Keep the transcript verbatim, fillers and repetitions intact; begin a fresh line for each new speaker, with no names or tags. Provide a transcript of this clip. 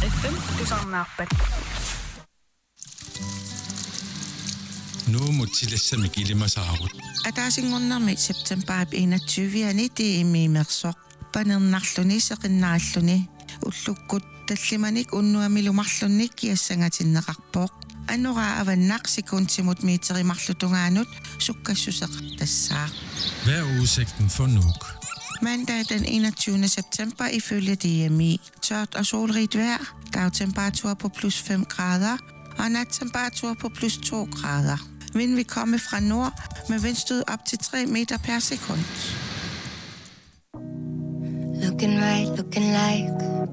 F M tusarnaarpat.
Nu mutilassami kilimasaarut.
Ataasinngornarmi september enogtyvende tiimiimersoq panernnarluni seqinnaralluni ullukkut tallimanik unnuamilumarlunnik kiassangatinneqarpooq anuraa avannaq sekuntimut miiterimarlutungaanut sukkassuseqartassaaq.
Hvad er udsigten for Nuuk?
Mandag den enogtyvende september ifølge D M I. Tørt og solrigt vejr, dagtemperatur på plus fem grader og nattemperatur på plus to grader. Vind vil komme fra nord med vindstød op til tre meter per sekund.
Looking right, looking like